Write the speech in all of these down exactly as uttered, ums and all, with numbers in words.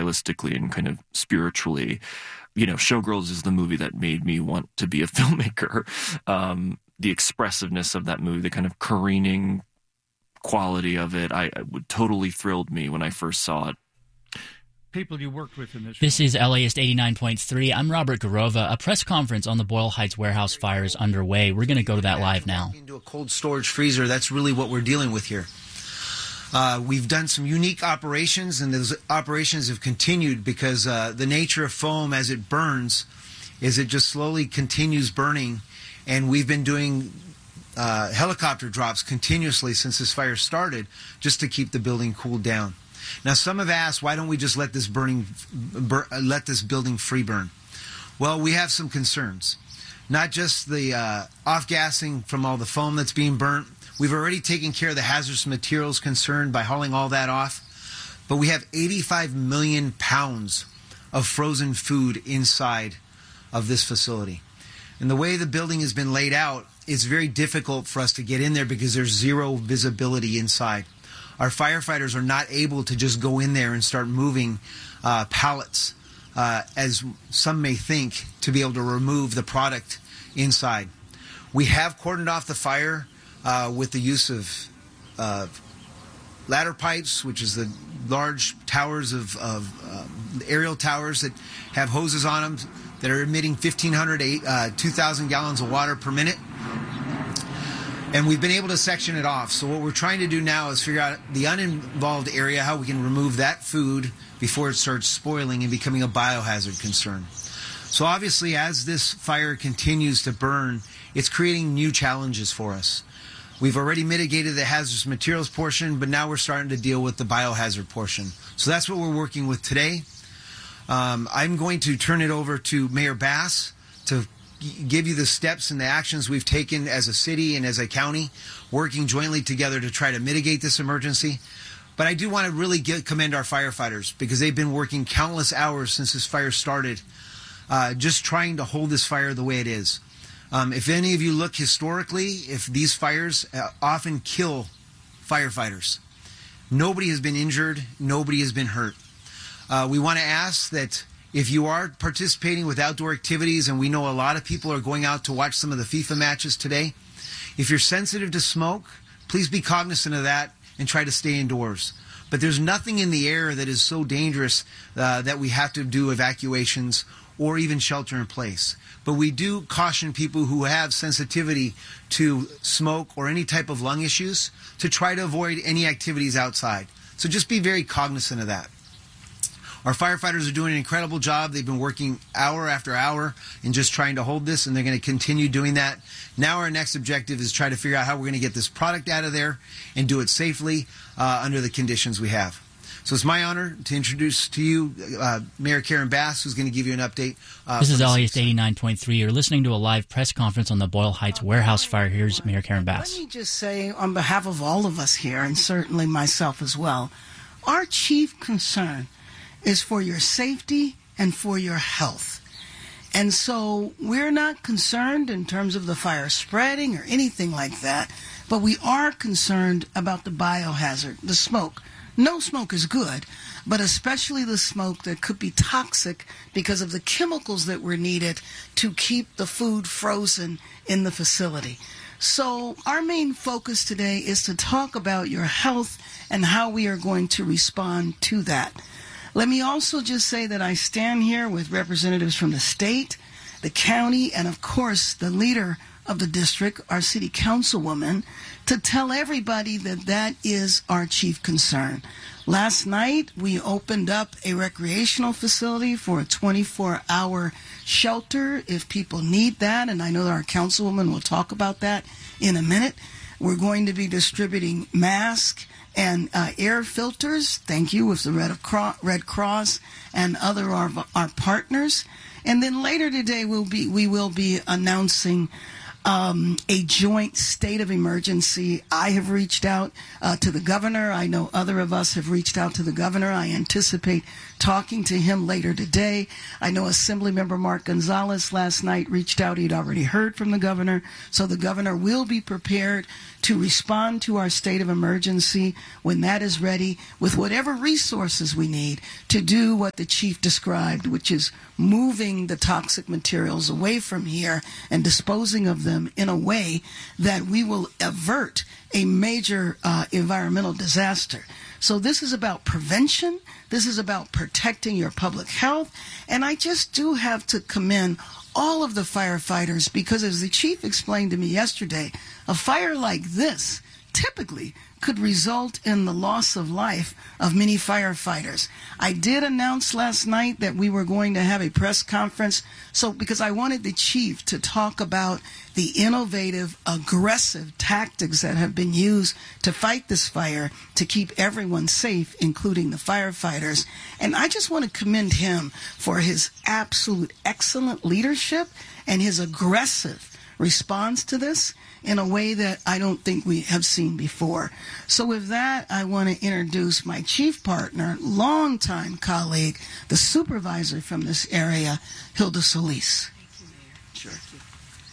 stylistically and kind of spiritually. You know, Showgirls is the movie that made me want to be a filmmaker. Um, the expressiveness of that movie, the kind of careening quality of it, I, I would totally thrilled me when I first saw it. People you worked with in this. This is L A ist eighty-nine point three. I'm Robert Garova. A press conference on the Boyle Heights warehouse fire is underway. We're going to go to that live now. Into a cold storage freezer, that's really what we're dealing with here. Uh, we've done some unique operations, and those operations have continued because uh, the nature of foam as it burns is it just slowly continues burning, and we've been doing uh, helicopter drops continuously since this fire started just to keep the building cooled down. Now, some have asked, why don't we just let this burning, bur let this building free burn? Well, we have some concerns. Not just the uh, off-gassing from all the foam that's being burnt. We've already taken care of the hazardous materials concern by hauling all that off. But we have eighty-five million pounds of frozen food inside of this facility. And the way the building has been laid out, it's very difficult for us to get in there because there's zero visibility inside. Our firefighters are not able to just go in there and start moving uh, pallets, uh, as some may think, to be able to remove the product inside. We have cordoned off the fire uh, with the use of uh, ladder pipes, which is the large towers of, of uh, aerial towers that have hoses on them that are emitting fifteen hundred, uh, two thousand gallons of water per minute. And we've been able to section it off. So what we're trying to do now is figure out the uninvolved area, how we can remove that food before it starts spoiling and becoming a biohazard concern. So obviously, as this fire continues to burn, it's creating new challenges for us. We've already mitigated the hazardous materials portion, but now we're starting to deal with the biohazard portion. So that's what we're working with today. Um, I'm going to turn it over to Mayor Bass to give you the steps and the actions we've taken as a city and as a county, working jointly together to try to mitigate this emergency. But I do want to really get, commend our firefighters because they've been working countless hours since this fire started, uh, just trying to hold this fire the way it is. Um, if any of you look historically, if these fires uh, often kill firefighters. Nobody has been injured. Nobody has been hurt. Uh, we want to ask that if you are participating with outdoor activities, and we know a lot of people are going out to watch some of the FIFA matches today, if you're sensitive to smoke, please be cognizant of that and try to stay indoors. But there's nothing in the air that is so dangerous uh, that we have to do evacuations or even shelter in place. But we do caution people who have sensitivity to smoke or any type of lung issues to try to avoid any activities outside. So just be very cognizant of that. Our firefighters are doing an incredible job. They've been working hour after hour in just trying to hold this, and they're going to continue doing that. Now our next objective is try to figure out how we're going to get this product out of there and do it safely uh, under the conditions we have. So it's my honor to introduce to you uh, Mayor Karen Bass, who's going to give you an update. Uh, this is L A ist eighty-nine point three. You're listening to a live press conference on the Boyle Heights warehouse fire. Here's Mayor Karen Bass. Let me just say, on behalf of all of us here, and certainly myself as well, our chief concern is for your safety and for your health. And so we're not concerned in terms of the fire spreading or anything like that, but we are concerned about the biohazard, the smoke. No smoke is good, but especially the smoke that could be toxic because of the chemicals that were needed to keep the food frozen in the facility. So our main focus today is to talk about your health and how we are going to respond to that. Let me also just say that I stand here with representatives from the state, the county, and of course the leader of the district, our city councilwoman, to tell everybody that that is our chief concern. Last night, we opened up a recreational facility for a twenty-four hour shelter if people need that, and I know that our councilwoman will talk about that in a minute. We're going to be distributing masks and uh, air filters. Thank you with the Red, Cro- Red Cross and other our, our partners. And then later today, we'll be we will be announcing Um, a joint state of emergency. I have reached out uh, to the governor. I know other of us have reached out to the governor. I anticipate talking to him later today. I know Assemblymember Mark Gonzalez last night reached out. He'd already heard from the governor. So the governor will be prepared to respond to our state of emergency when that is ready, with whatever resources we need to do what the chief described, which is moving the toxic materials away from here and disposing of them in a way that we will avert a major uh, environmental disaster. So this is about prevention. This is about protecting your public health. And I just do have to commend all of the firefighters, because as the chief explained to me yesterday, a fire like this typically could result in the loss of life of many firefighters. I did announce last night that we were going to have a press conference, so because I wanted the chief to talk about the innovative, aggressive tactics that have been used to fight this fire, to keep everyone safe, including the firefighters. And I just want to commend him for his absolute excellent leadership and his aggressive response to this in a way that I don't think we have seen before. So with that, I want to introduce my chief partner, longtime colleague, the supervisor from this area, Hilda Solis. Thank you, Mayor. Sure. Thank you.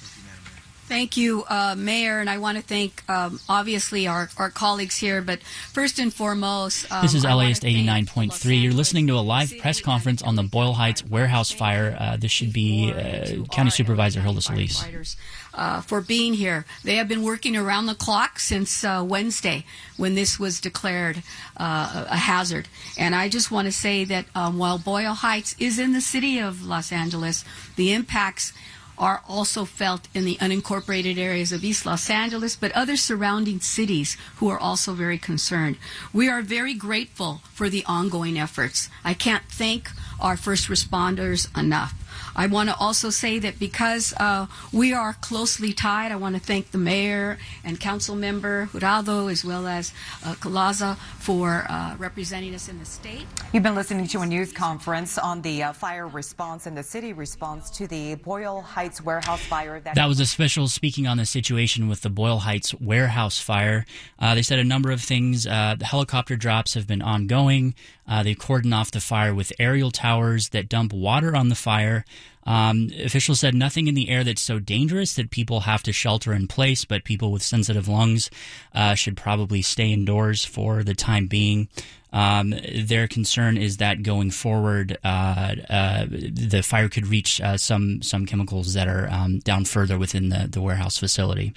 Thank you, uh, Mayor, and I want to thank, um, obviously, our, our colleagues here, but first and foremost, um, this is I L A wanna S eighty-nine point three. You're listening to a live press conference on the Boyle Heights warehouse fire. Uh, this should be uh, County Supervisor Hilda Solis. Uh, for being here. They have been working around the clock since uh, Wednesday when this was declared uh, a hazard. And I just want to say that um, while Boyle Heights is in the city of Los Angeles, the impacts are also felt in the unincorporated areas of East Los Angeles, but other surrounding cities who are also very concerned. We are very grateful for the ongoing efforts. I can't thank our first responders enough. I want to also say that because uh, we are closely tied, I want to thank the mayor and council member Jurado, as well as uh, Colaza, for uh, representing us in the state. You've been listening to a news conference on the uh, fire response and the city response to the Boyle Heights warehouse fire. That, that was officials speaking on the situation with the Boyle Heights warehouse fire. Uh, they said a number of things. Uh, the helicopter drops have been ongoing. Uh, they cordoned off the fire with aerial towers that dump water on the fire. Um, officials said nothing in the air that's so dangerous that people have to shelter in place, but people with sensitive lungs uh, should probably stay indoors for the time being. Um, their concern is that going forward, uh, uh, the fire could reach uh, some some chemicals that are um, down further within the, the warehouse facility.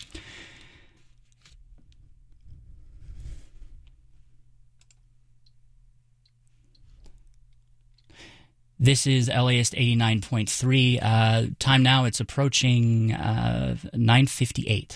This is L A S eighty-nine point three. Uh, time now, it's approaching uh, nine fifty-eight.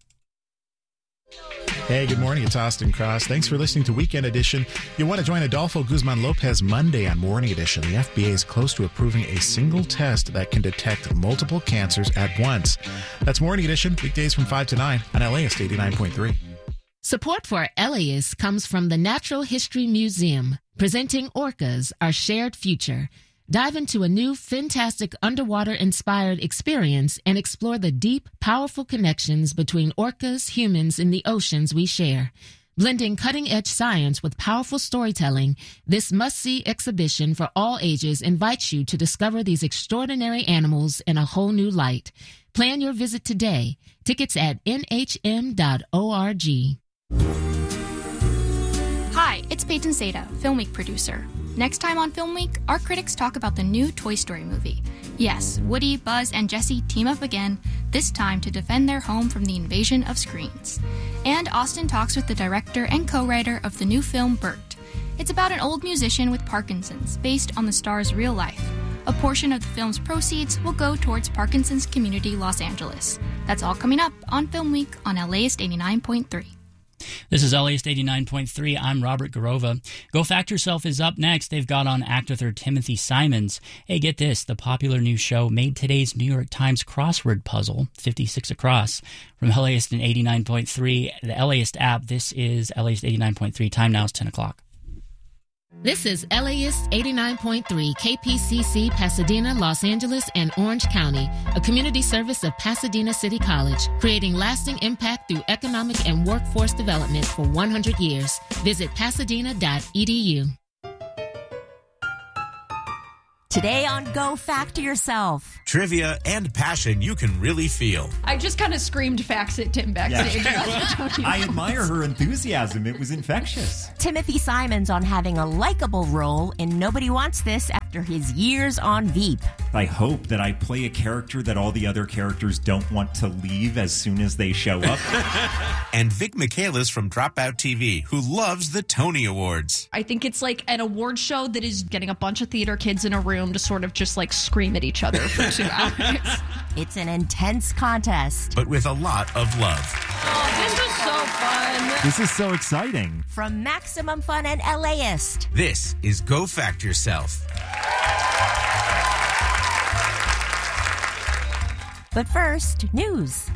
Hey, good morning. It's Austin Cross. Thanks for listening to Weekend Edition. You want to join Adolfo Guzman Lopez Monday on Morning Edition. The F B A is close to approving a single test that can detect multiple cancers at once. That's Morning Edition, weekdays from five to nine on L A S eighty-nine point three. Support for L A S comes from the Natural History Museum, presenting Orcas, Our Shared Future. Dive into a new, fantastic underwater-inspired experience and explore the deep, powerful connections between orcas, humans, and the oceans we share. Blending cutting-edge science with powerful storytelling, this must-see exhibition for all ages invites you to discover these extraordinary animals in a whole new light. Plan your visit today. Tickets at N H M dot org. Hi, it's Peyton Seda, Film Week producer. Next time on Film Week, our critics talk about the new Toy Story movie. Yes, Woody, Buzz, and Jessie team up again, this time to defend their home from the invasion of screens. And Austin talks with the director and co-writer of the new film, Bert. It's about an old musician with Parkinson's, based on the star's real life. A portion of the film's proceeds will go towards Parkinson's Community Los Angeles. That's all coming up on Film Week on L A S eighty-nine point three. This is L A S eighty-nine point three. I'm Robert Garova. Go Fact Yourself is up next. They've got on actor Timothy Simons. Hey, get this. The popular new show made today's New York Times crossword puzzle, fifty-six across. From L A S eighty-nine point three, the L A S app, this is L A S eighty-nine point three. Time now is ten o'clock. This is L A S eighty-nine point three, K P C C, Pasadena, Los Angeles, and Orange County, a community service of Pasadena City College, creating lasting impact through economic and workforce development for one hundred years. Visit pasadena dot e d u. Today on Go Factor Yourself. Trivia and passion you can really feel. I just kind of screamed facts at Tim backstage. Yeah. I admire her enthusiasm. It was infectious. Timothy Simons on having a likable role in Nobody Wants This after his years on Veep. I hope that I play a character that all the other characters don't want to leave as soon as they show up. And Vic Michaelis from Dropout T V, who loves the Tony Awards. I think it's like an award show that is getting a bunch of theater kids in a room to sort of just like scream at each other for two hours. It's an intense contest, but with a lot of love. Oh, this is so fun. This is so exciting. From Maximum Fun and LAist. This is Go Fact Yourself. But first, news.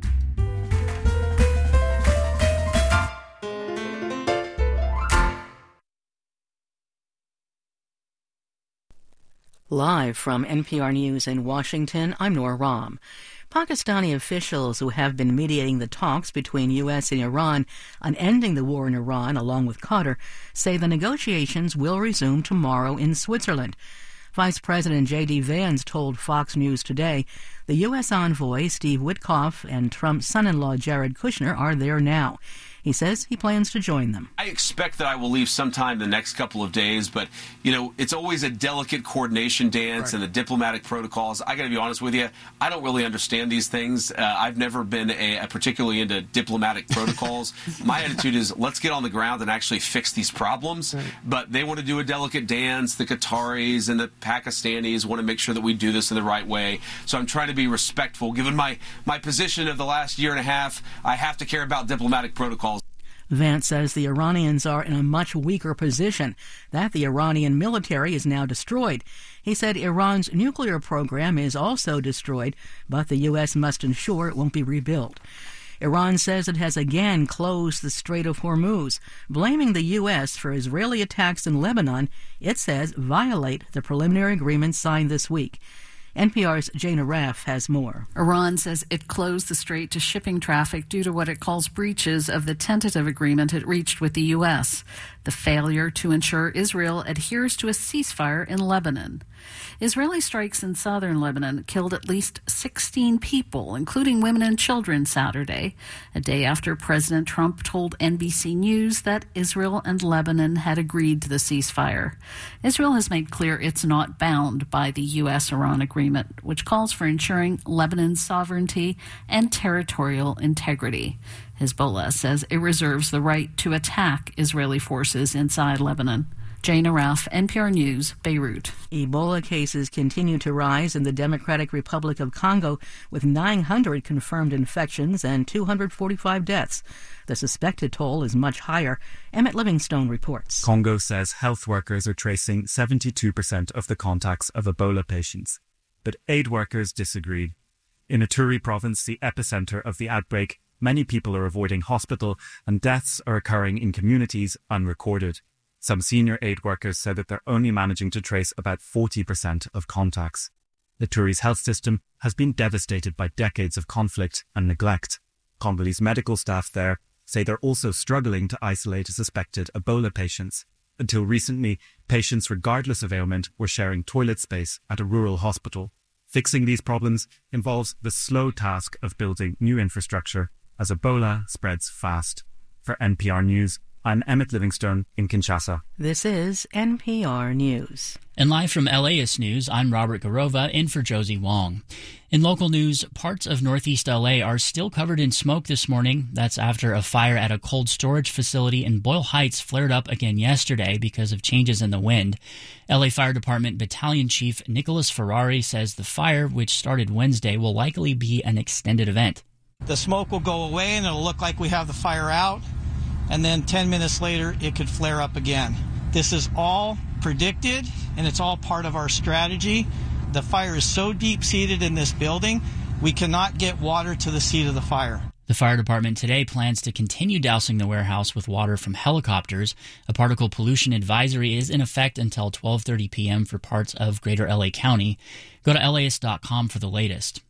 Live from N P R News in Washington, I'm Noor Ram. Pakistani officials who have been mediating the talks between U S and Iran on ending the war in Iran, along with Qatar, say the negotiations will resume tomorrow in Switzerland. Vice President J D Vance told Fox News today the U S envoy Steve Witkoff and Trump's son-in-law Jared Kushner are there now. He says he plans to join them. I expect that I will leave sometime the next couple of days, but, you know, it's always a delicate coordination dance, right, and the diplomatic protocols. I got to be honest with you, I don't really understand these things. Uh, I've never been a, a particularly into diplomatic protocols. My attitude is let's get on the ground and actually fix these problems. Right. But they want to do a delicate dance. The Qataris and the Pakistanis want to make sure that we do this in the right way. So I'm trying to be respectful. Given my, my position of the last year and a half, I have to care about diplomatic protocols. Vance says the Iranians are in a much weaker position, that the Iranian military is now destroyed. He said Iran's nuclear program is also destroyed, but the U S must ensure it won't be rebuilt. Iran says it has again closed the Strait of Hormuz, blaming the U S for Israeli attacks in Lebanon it says violate the preliminary agreement signed this week. N P R's Jana Raff has more. Iran says it closed the strait to shipping traffic due to what it calls breaches of the tentative agreement it reached with the U S, the failure to ensure Israel adheres to a ceasefire in Lebanon. Israeli strikes in southern Lebanon killed at least sixteen people, including women and children, Saturday, a day after President Trump told N B C News that Israel and Lebanon had agreed to the ceasefire. Israel has made clear it's not bound by the U S Iran agreement, which calls for ensuring Lebanon's sovereignty and territorial integrity. Hezbollah says it reserves the right to attack Israeli forces inside Lebanon. Jana Raff, N P R News, Beirut. Ebola cases continue to rise in the Democratic Republic of Congo, with nine hundred confirmed infections and two hundred forty-five deaths. The suspected toll is much higher. Emmett Livingstone reports. Congo says health workers are tracing seventy-two percent of the contacts of Ebola patients. But aid workers disagreed. In Ituri province, the epicenter of the outbreak, many people are avoiding hospital and deaths are occurring in communities unrecorded. Some senior aid workers said that they're only managing to trace about forty percent of contacts. Ituri's health system has been devastated by decades of conflict and neglect. Congolese medical staff there say they're also struggling to isolate suspected Ebola patients. Until recently, patients regardless of ailment were sharing toilet space at a rural hospital. Fixing these problems involves the slow task of building new infrastructure as Ebola spreads fast. For N P R News, I'm Emmett Livingstone in Kinshasa. This is N P R News. And live from LAist News, I'm Robert Garova, in for Josie Wong. In local news, parts of northeast L A are still covered in smoke this morning. That's after a fire at a cold storage facility in Boyle Heights flared up again yesterday because of changes in the wind. L A Fire Department Battalion Chief Nicholas Ferrari says the fire, which started Wednesday, will likely be an extended event. The smoke will go away and it'll look like we have the fire out. And then ten minutes later, it could flare up again. This is all predicted, and it's all part of our strategy. The fire is so deep-seated in this building, we cannot get water to the seat of the fire. The fire department today plans to continue dousing the warehouse with water from helicopters. A particle pollution advisory is in effect until twelve thirty p.m. for parts of greater L A County. Go to L Aist dot com for the latest.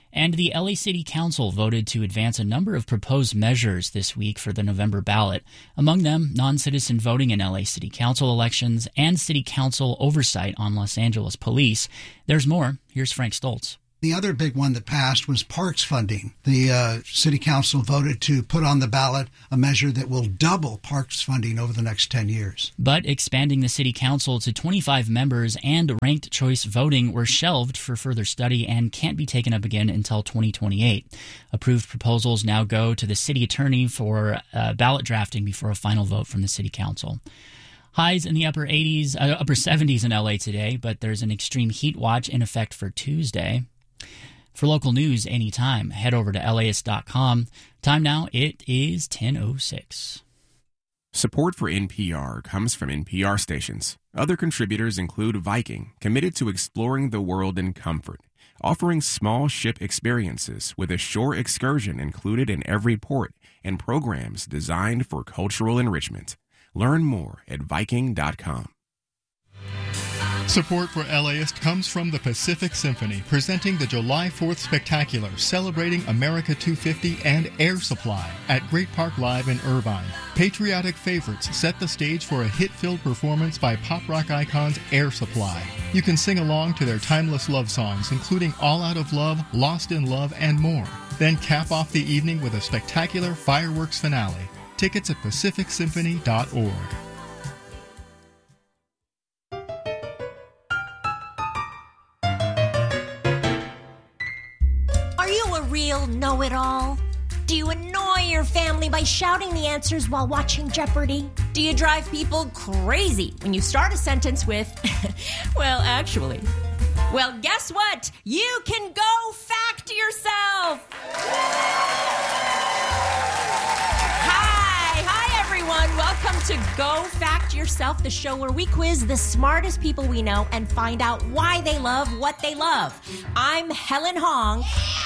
And the L A City Council voted to advance a number of proposed measures this week for the November ballot. Among them, non-citizen voting in L A City Council elections and City Council oversight on Los Angeles police. There's more. Here's Frank Stoltz. The other big one that passed was parks funding. The uh, City Council voted to put on the ballot a measure that will double parks funding over the next ten years. But expanding the City Council to twenty-five members and ranked choice voting were shelved for further study and can't be taken up again until twenty twenty-eight. Approved proposals now go to the city attorney for uh, ballot drafting before a final vote from the City Council. Highs in the upper eighties, uh, upper seventies in L A today, but there's an extreme heat watch in effect for Tuesday. For local news anytime, head over to L Aist dot com. Time now, it is ten oh six. Support for N P R comes from N P R stations. Other contributors include Viking, committed to exploring the world in comfort, offering small ship experiences with a shore excursion included in every port and programs designed for cultural enrichment. Learn more at Viking dot com. Support for LAist comes from the Pacific Symphony, presenting the July fourth Spectacular, celebrating America two fifty and Air Supply at Great Park Live in Irvine. Patriotic favorites set the stage for a hit-filled performance by pop rock icons Air Supply. You can sing along to their timeless love songs, including All Out of Love, Lost in Love, and more. Then cap off the evening with a spectacular fireworks finale. Tickets at pacific symphony dot org. Real know-it-all? Do you annoy your family by shouting the answers while watching Jeopardy? Do you drive people crazy when you start a sentence with, well, actually? Well, guess what? You can go fact yourself! Hi! Hi, everyone! Welcome to Go Fact Yourself, the show where we quiz the smartest people we know and find out why they love what they love. I'm Helen Hong.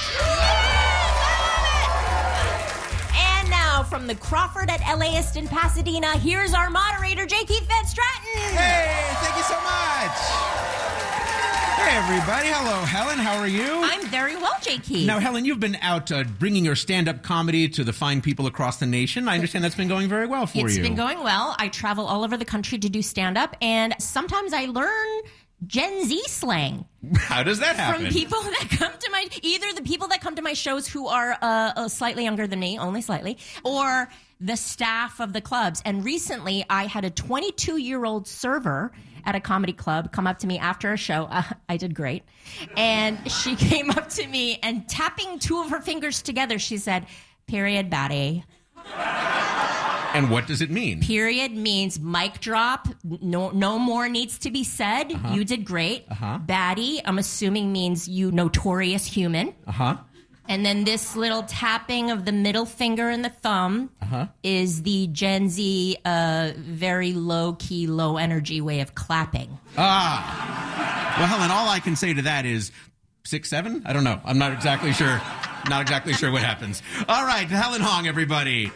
And now from the Crawford at LAist in Pasadena, here's our moderator, J. Keith Van Stratton. Hey, thank you so much. Hey, everybody. Hello, Helen. How are you? I'm very well, J. Keith. Now, Helen, you've been out uh, bringing your stand-up comedy to the fine people across the nation. I understand that's been going very well for it's you. It's been going well. I travel all over the country to do stand-up, and sometimes I learn Gen Z slang. How does that happen? From people that come to my, either the people that come to my shows who are uh, uh, slightly younger than me, only slightly, or the staff of the clubs. And recently I had a twenty-two-year-old server at a comedy club come up to me after a show. Uh, I did great. And she came up to me and tapping two of her fingers together, she said, "Period, Batty." And what does it mean? Period means mic drop. No, no more needs to be said. Uh-huh. You did great. Uh-huh. Baddie, I'm assuming means you notorious human. Uh-huh. And then this little tapping of the middle finger and the thumb uh-huh. is the Gen Z, uh, very low-key, low-energy way of clapping. Ah. Well, Helen, all I can say to that is six, seven? I don't know. I'm not exactly sure. Not exactly sure what happens. All right, Helen Hong, everybody.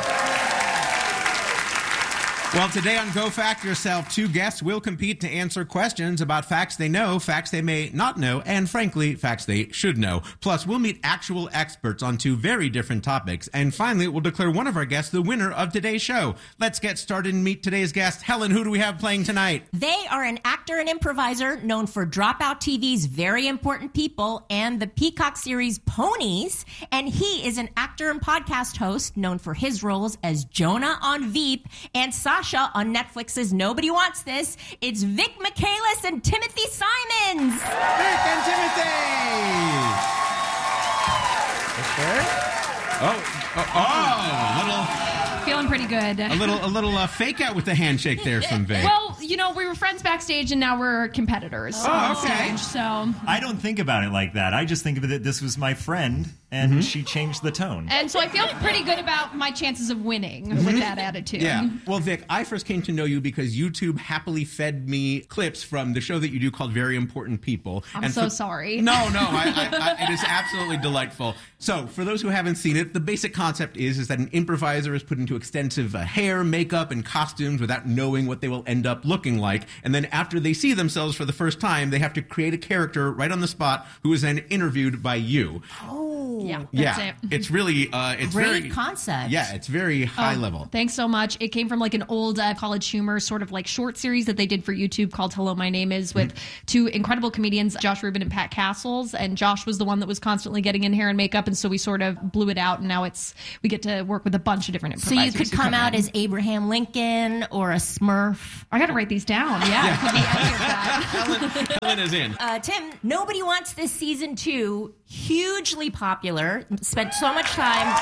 Well, today on Go Fact Yourself, two guests will compete to answer questions about facts they know, facts they may not know, and frankly, facts they should know. Plus, we'll meet actual experts on two very different topics. And finally, we'll declare one of our guests the winner of today's show. Let's get started and meet today's guest. Helen, who do we have playing tonight? They are an actor and improviser known for Dropout T V's Very Important People and the Peacock series Ponies. And he is an actor and podcast host known for his roles as Jonah on Veep and Sasha on Netflix's Nobody Wants This. It's Vic Michaelis and Timothy Simons. Vic and Timothy. Okay. Oh, oh, oh, little. Feeling pretty good. A little, a little uh, fake out with the handshake there from Vic. Well, you know, we were friends backstage, and now we're competitors. Oh, okay. Stage, so I don't think about it like that. I just think of it that this was my friend, and Mhm. she changed the tone. And so I feel pretty good about my chances of winning with that attitude. Yeah. Well, Vic, I first came to know you because YouTube happily fed me clips from the show that you do called Very Important People. I'm And so for- sorry. No, no, I, I, I, it is absolutely delightful. So, for those who haven't seen it, the basic concept is, is that an improviser is put into extensive uh, hair, makeup, and costumes without knowing what they will end up looking like. And then after they see themselves for the first time, they have to create a character right on the spot who is then interviewed by you. Oh, yeah, that's yeah, it. it's really, uh, it's Great very concept. Yeah, it's very high Oh, level. Thanks so much. It came from like an old uh, College Humor sort of like short series that they did for YouTube called Hello, My Name Is, with two incredible comedians, Josh Rubin and Pat Castles. And Josh was the one that was constantly getting in hair and makeup. And so we sort of blew it out. And now it's, we get to work with a bunch of different So improvisers. you could who come out in. as Abraham Lincoln or a Smurf. I got to write these down. Yeah. Could be any of that. Helen is in. Uh, Tim, Nobody Wants This season two, hugely popular. Spent so much time.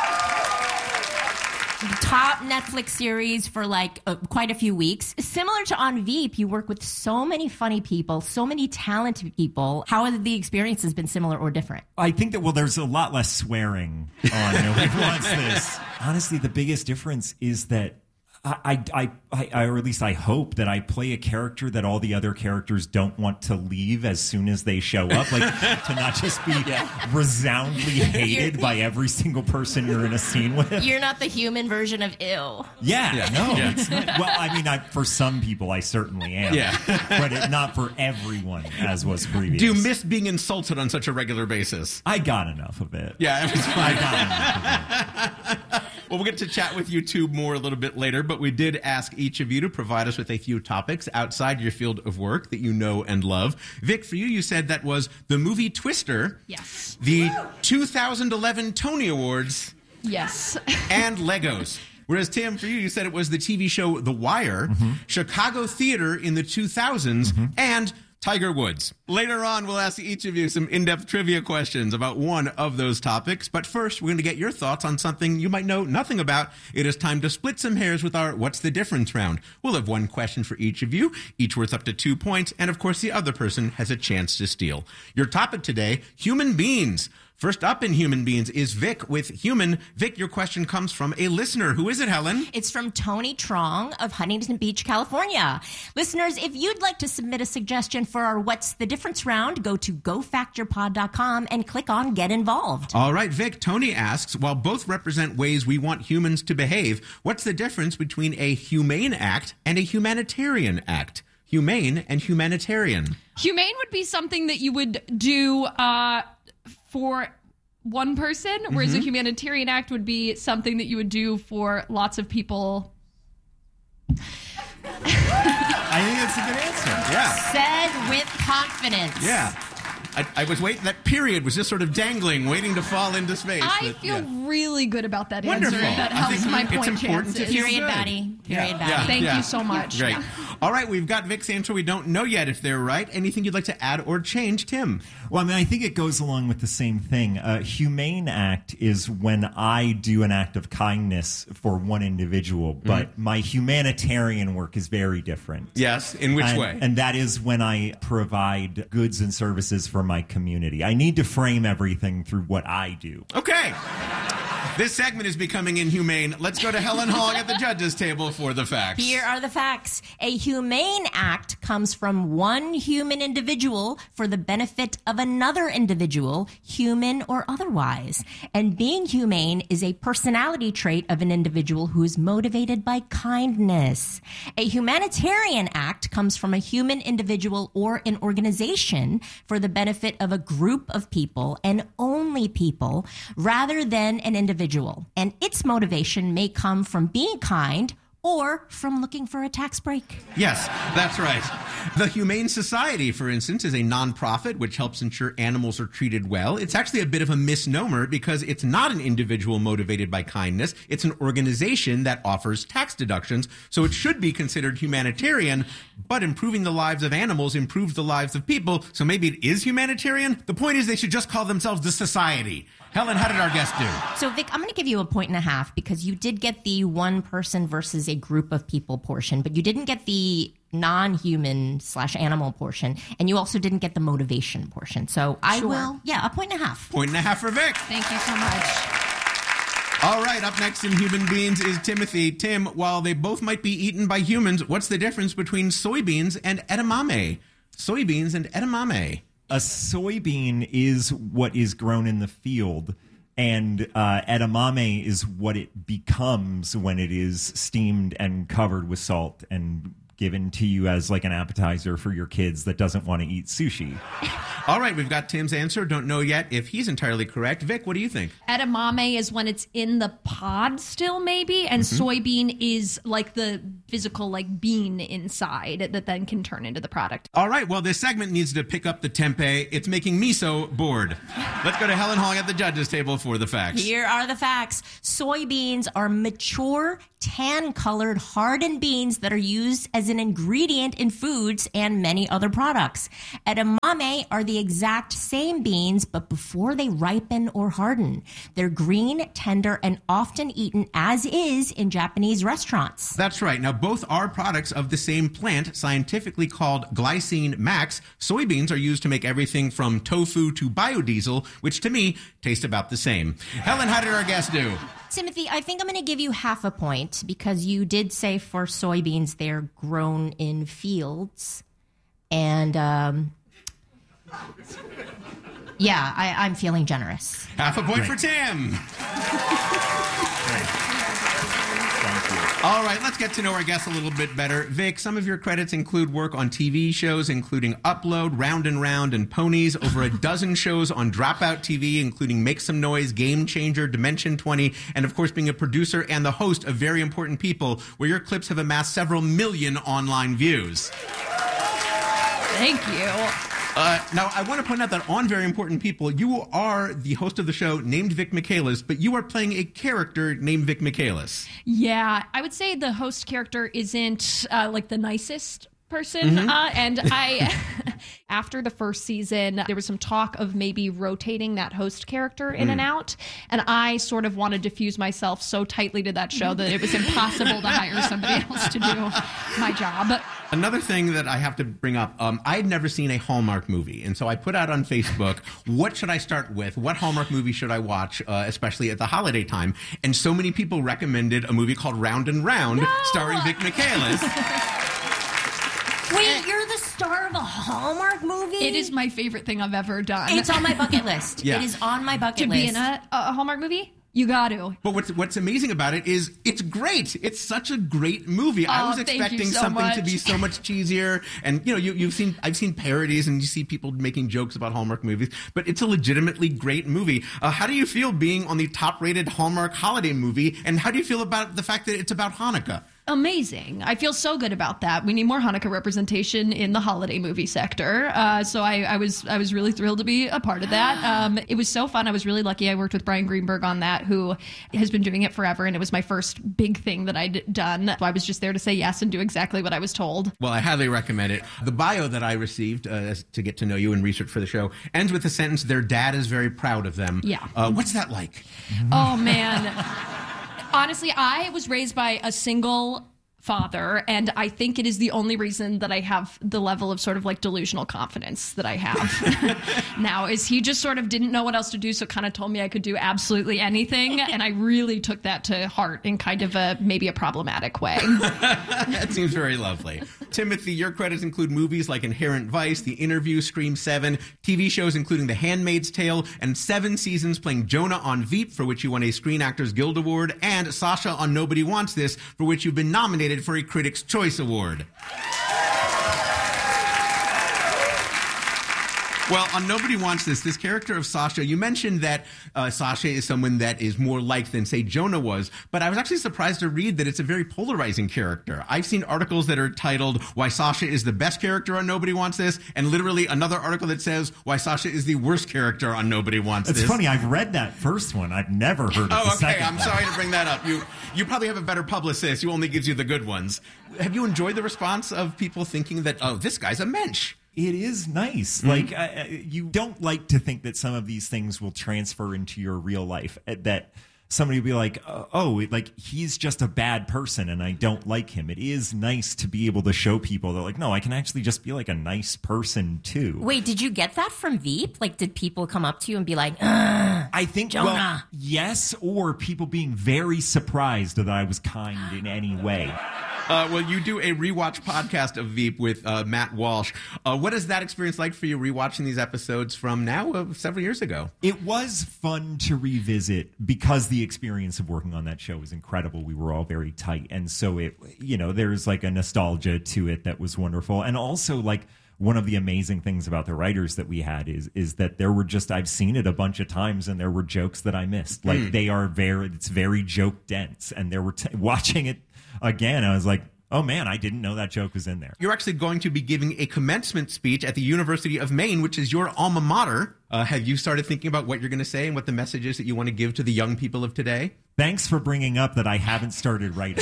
Top Netflix series for like uh, quite a few weeks. Similar to On Veep, you work with so many funny people, so many talented people. How have the experiences been similar or different? I think that, well, there's a lot less swearing on Nobody Wants This. Honestly, the biggest difference is that I, I, I, I, or at least I hope that I play a character that all the other characters don't want to leave as soon as they show up. Like, to not just be resoundingly hated by every single person you're in a scene with. You're not the human version of ill. Yeah, Yeah. no. Yeah. It's not, well, I mean, I, for some people, I certainly am. Yeah. But it, not for everyone, as was previous. Do you miss being insulted on such a regular basis? I got enough of it. Yeah, it was fine. I got enough of it. Well, we'll get to chat with you two more a little bit later, but we did ask each of you to provide us with a few topics outside your field of work that you know and love. Vic, for you, you said that was the movie Twister, Yes. the two thousand eleven Tony Awards, Yes. and Legos. Whereas, Tim, for you, you said it was the T V show The Wire, Chicago theater in the two thousands, and Tiger Woods. Later on, we'll ask each of you some in-depth trivia questions about one of those topics. But first, we're going to get your thoughts on something you might know nothing about. It is time to split some hairs with our What's the Difference round. We'll have one question for each of you, each worth up to two points. And, of course, the other person has a chance to steal. Your topic today, human beings. First up in Human Beings is Vic with Human. Vic, your question comes from a listener. Who is it, Helen? It's from Tony Trong of Huntington Beach, California. Listeners, if you'd like to submit a suggestion for our What's the Difference round, go to go factor pod dot com and click on Get Involved. All right, Vic. Tony asks, while both represent ways we want humans to behave, what's the difference between a humane act and a humanitarian act? Humane and humanitarian. Humane would be something that you would do uh, for one person, whereas Mm-hmm. a humanitarian act would be something that you would do for lots of people. I think that's a good answer. Yeah. Said with confidence. Yeah. I, I was waiting. That period was just sort of dangling, waiting to fall into space. I but, feel yeah. really good about that Wonderful. answer. That I helps think my it's point important to chances. feel Period, good. Batty. Period, Yeah. Batty. Thank Yeah. you so much. Great. Yeah. All right, we've got Vic's answer. We don't know yet if they're right. Anything you'd like to add or change, Tim? Well, I mean, I think it goes along with the same thing. A humane act is when I do an act of kindness for one individual, but my humanitarian work is very different. Yes. In which and, way? And that is when I provide goods and services for my community. I need to frame everything through what I do. Okay. This segment is becoming inhumane. Let's go to Helen Hong at the judges' table for the facts. Here are the facts. A humane act comes from one human individual for the benefit of another individual, human or otherwise. And being humane is a personality trait of an individual who is motivated by kindness. A humanitarian act comes from a human individual or an organization for the benefit of a group of people and only people rather than an individual. And its motivation may come from being kind or from looking for a tax break. Yes, that's right. The Humane Society, for instance, is a nonprofit which helps ensure animals are treated well. It's actually a bit of a misnomer because it's not an individual motivated by kindness. It's an organization that offers tax deductions, so it should be considered humanitarian, but improving the lives of animals improves the lives of people, so maybe it is humanitarian? The point is they should just call themselves the Society. Helen, how did our guest do? So, Vic, I'm going to give you a point and a half because you did get the one person versus a group of people portion, but you didn't get the non-human slash animal portion, and you also didn't get the motivation portion. So I Sure. will, yeah, a point and a half. Point and a half for Vic. Thank you so much. All right, up next in Human Beans is Timothy. Tim, while they both might be eaten by humans, what's the difference between soybeans and edamame? Soybeans and edamame. A soybean is what is grown in the field, and uh, edamame is what it becomes when it is steamed and covered with salt and given to you as like an appetizer for your kids that doesn't want to eat sushi. All right, we've got Tim's answer. Don't know yet if he's entirely correct. Vic, what do you think? Edamame is when it's in the pod still, maybe, and Mhm. soybean is like the physical, like bean inside that then can turn into the product. All right, well, this segment needs to pick up the tempeh. It's making me so bored. Let's go to Helen Hong at the judges' table for the facts. Here are the facts. Soybeans are mature, tan-colored, hardened beans that are used as an ingredient in foods and many other products. Edamame are the exact same beans, but before they ripen or harden. They're green, tender, and often eaten as is in Japanese restaurants. That's right. Now, both are products of the same plant, scientifically called glycine max. Soybeans are used to make everything from tofu to biodiesel, which to me taste about the same. Helen, how did our guest do? Timothy, I think I'm going to give you half a point because you did say for soybeans they're grown in fields. And, um, yeah, I, I'm feeling generous. Half a point for Tim. All right, let's get to know our guests a little bit better. Vic, some of your credits include work on T V shows, including Upload, Round and Round, and Ponies, over a dozen shows on Dropout T V, including Make Some Noise, Game Changer, Dimension twenty, and of course being a producer and the host of Very Important People, where your clips have amassed several million online views. Thank you. Uh, now, I want to point out that on Very Important People, you are the host of the show named Vic Michaelis, but you are playing a character named Vic Michaelis. Yeah, I would say the host character isn't uh, like the nicest person. Mhm. Uh, and I, after the first season, there was some talk of maybe rotating that host character in Mm. and out. And I sort of wanted to fuse myself so tightly to that show that it was impossible to hire somebody else to do my job. Another thing that I have to bring up, um, I had never seen a Hallmark movie, and so I put out on Facebook, what should I start with? What Hallmark movie should I watch, uh, especially at the holiday time? And so many people recommended a movie called Round and Round, starring Vic Michaelis. Wait, you're the star of a Hallmark movie? It is my favorite thing I've ever done. It's on my bucket list. Yeah. It is on my bucket to list. be in a, a Hallmark movie? You got to. But what's what's amazing about it is it's great. It's such a great movie. I Oh, was thank you expecting so something to much. be so much cheesier. And you know, you, you've seen I've seen parodies and you see people making jokes about Hallmark movies, but it's a legitimately great movie. Uh, how do you feel being on the top-rated Hallmark holiday movie? And how do you feel about the fact that it's about Hanukkah? Amazing. I feel so good about that. We need more Hanukkah representation in the holiday movie sector. Uh, so I, I was I was really thrilled to be a part of that. Um, it was so fun. I was really lucky. I worked with Brian Greenberg on that, who has been doing it forever, and it was my first big thing that I'd done. So I was just there to say yes and do exactly what I was told. Well, I highly recommend it. The bio that I received uh, to get to know you and research for the show ends with the sentence, their dad is very proud of them. Yeah. Uh, what's that like? Oh, man. Honestly, I was raised by a single father, and I think it is the only reason that I have the level of sort of like delusional confidence that I have now, is he just sort of didn't know what else to do, so kind of told me I could do absolutely anything, and I really took that to heart in kind of a maybe a problematic way. That seems very lovely. Timothy, your credits include movies like Inherent Vice, The Interview, Scream seven, T V shows including The Handmaid's Tale, and seven seasons playing Jonah on Veep, for which you won a Screen Actors Guild Award, and Sasha on Nobody Wants This, for which you've been nominated for a Critics' Choice Award. Well, on Nobody Wants This, this character of Sasha, you mentioned that uh, Sasha is someone that is more liked than, say, Jonah was, but I was actually surprised to read that it's a very polarizing character. I've seen articles that are titled, Why Sasha is the Best Character on Nobody Wants This, and literally another article that says, Why Sasha is the Worst Character on Nobody Wants It's This. funny, I've read that first one. I've never heard of Oh, the okay. second I'm one. sorry to bring that up. You you probably have a better publicist who only gives you the good ones. Have you enjoyed the response of people thinking that, oh, this guy's a mensch? It is nice. Mhm. Like, uh, you don't like to think that some of these things will transfer into your real life. uh, That somebody would be like, oh, like he's just a bad person and I don't like him. It is nice to be able to show people that like, no, I can actually just be like a nice person too. Wait, did you get that from Veep? Like, did people come up to you and be like, I think, Jonah. well, yes, or people being very surprised that I was kind in any way. Uh, well, you do a rewatch podcast of Veep with uh, Matt Walsh. Uh, what is that experience like for you rewatching these episodes from now uh, several years ago? It was fun to revisit because the experience of working on that show was incredible. We were all very tight. And so it, you know, there's like a nostalgia to it that was wonderful. And also like one of the amazing things about the writers that we had is is that there were just, I've seen it a bunch of times and there were jokes that I missed. Like Mm. they are very, it's very joke dense. And there were, t- watching it again, I was like, oh man, I didn't know that joke was in there. You're actually going to be giving a commencement speech at the University of Maine, which is your alma mater. Uh, have you started thinking about what you're going to say and what the message is that you want to give to the young people of today? Thanks for bringing up that I haven't started writing.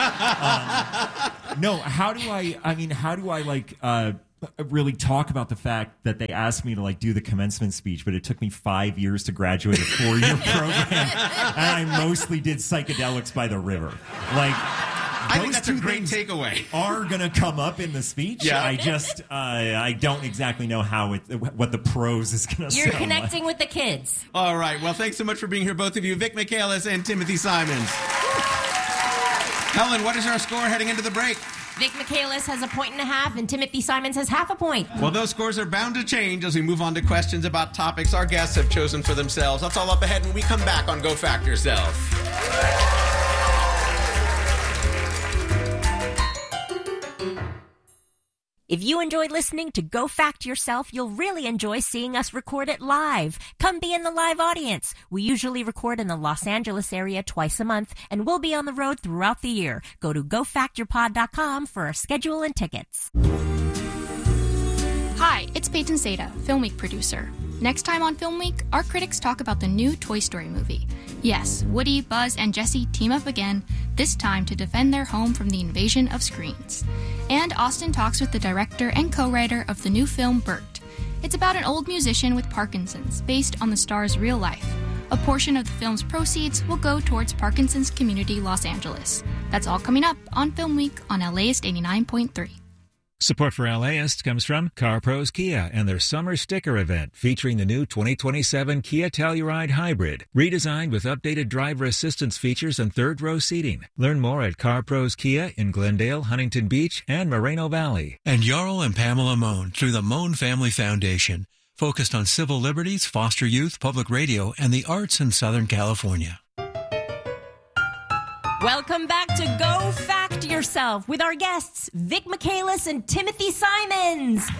um, no, how do I, I mean, how do I like, uh, really talk about the fact that they asked me to like do the commencement speech, but it took me five years to graduate a four-year program, and I mostly did psychedelics by the river. Like, I think that's a great takeaway. Are going to come up in the speech. Yeah. I just, uh, I don't exactly know how it, what the prose is going to sound You're like. connecting with the kids. All right. Well, thanks so much for being here, both of you, Vic Michaelis and Timothy Simons. Helen, what is our score heading into the break? Vic Michaelis has a point and a half, and Timothy Simons has half a point. Well, those scores are bound to change as we move on to questions about topics our guests have chosen for themselves. That's all up ahead when we come back on Go Fact Yourself. If you enjoyed listening to Go Fact Yourself, you'll really enjoy seeing us record it live. Come be in the live audience. We usually record in the Los Angeles area twice a month, and we'll be on the road throughout the year. Go to go fact your pod dot com for our schedule and tickets. Hi, it's Peyton Seda, Film Week producer. Next time on Film Week, our critics talk about the new Toy Story movie. Yes, Woody, Buzz, and Jessie team up again, this time to defend their home from the invasion of screens. And Austin talks with the director and co-writer of the new film, Bert. It's about an old musician with Parkinson's, based on the star's real life. A portion of the film's proceeds will go towards Parkinson's Community Los Angeles. That's all coming up on Film Week on LAist eighty-nine point three. Support for LAist comes from CarPros Kia and their summer sticker event featuring the new twenty twenty-seven Kia Telluride Hybrid, redesigned with updated driver assistance features and third-row seating. Learn more at CarPros Kia in Glendale, Huntington Beach, and Moreno Valley. And Jarl and Pamela Mohn through the Mohn Family Foundation, focused on civil liberties, foster youth, public radio, and the arts in Southern California. Welcome back to Go Fact Yourself with our guests, Vic Michaelis and Timothy Simons.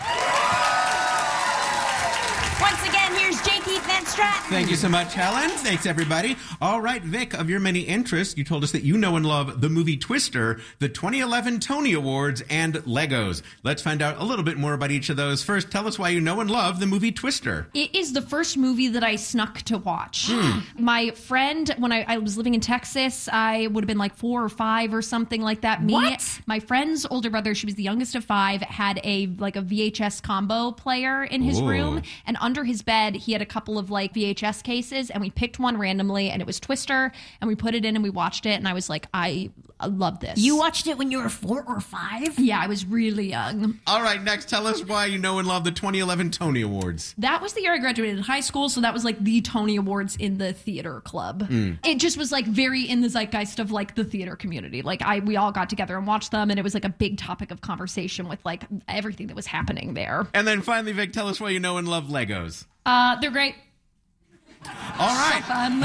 Once again, here's J. Keith Van Stratton. Thank you so much, Helen. Thanks, everybody. All right, Vic, of your many interests, you told us that you know and love the movie Twister, the twenty eleven Tony Awards, and Legos. Let's find out a little bit more about each of those. First, tell us why you know and love the movie Twister. It is the first movie that I snuck to watch. Hmm. My friend, when I, I was living in Texas, I would have been like four or five or something like that. Me, What? my friend's older brother, she was the youngest of five, had a like a V H S combo player in his Ooh. room, and under his bed he had a couple of like V H S cases, and we picked one randomly, and it was Twister, and we put it in and we watched it, and I was like, I, I love this. You watched it when you were four or five? Yeah, I was really young. All right, next, tell us why you know and love the twenty eleven Tony Awards. That was the year I graduated high school, so that was like the Tony Awards in the theater club. Mm. It just was like very in the zeitgeist of like the theater community. Like I, we all got together and watched them, and it was like a big topic of conversation with like everything that was happening there. And then finally, Vic, tell us why you know and love Legos. Uh, they're great. All right. So fun.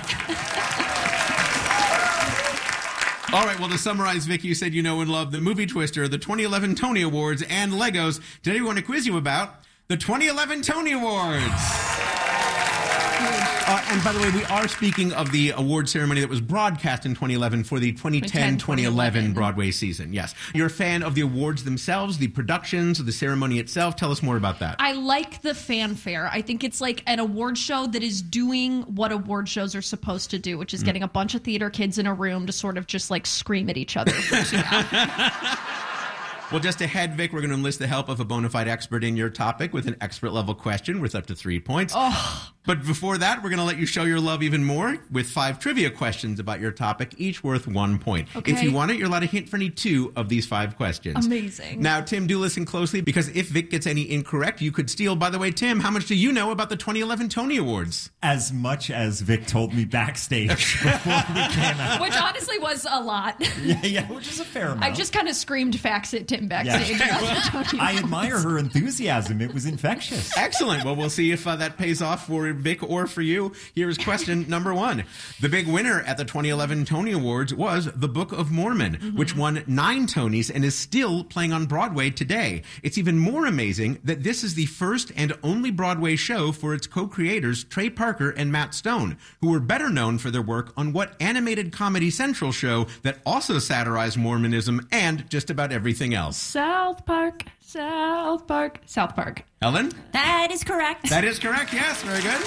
All right, well, to summarize, Vic, you said you know and love the movie Twister, the twenty eleven Tony Awards, and Legos. Today we want to quiz you about the twenty eleven Tony Awards. Uh, and by the way, we are speaking of the award ceremony that was broadcast in twenty eleven for the twenty ten twenty eleven Broadway season. Yes. You're a fan of the awards themselves, the productions, the ceremony itself. Tell us more about that. I like the fanfare. I think it's like an award show that is doing what award shows are supposed to do, which is Mm. getting a bunch of theater kids in a room to sort of just like scream at each other. For two hours. Well, just ahead, Vic, we're going to enlist the help of a bona fide expert in your topic with an expert-level question worth up to three points. Oh. But before that, we're going to let you show your love even more with five trivia questions about your topic, each worth one point. Okay. If you want it, you're allowed a hint for any two of these five questions. Amazing. Now, Tim, do listen closely, because if Vic gets any incorrect, you could steal. By the way, Tim, how much do you know about the twenty eleven Tony Awards? As much as Vic told me backstage before we came out. Which honestly was a lot. Yeah, yeah, which is a fair amount. I just kind of screamed facts at Tim backstage. Yeah. I admire her enthusiasm. It was infectious. Excellent. Well, we'll see if uh, that pays off for Vic or for you. Here's question number one. The big winner at the twenty eleven Tony Awards was The Book of Mormon, mm-hmm. which won nine Tonys and is still playing on Broadway today. It's even more amazing that this is the first and only Broadway show for its co-creators, Trey Parker and Matt Stone, who were better known for their work on what animated Comedy Central show that also satirized Mormonism and just about everything else. South Park, South Park, South Park. Helen? That is correct. That is correct, yes. Very good.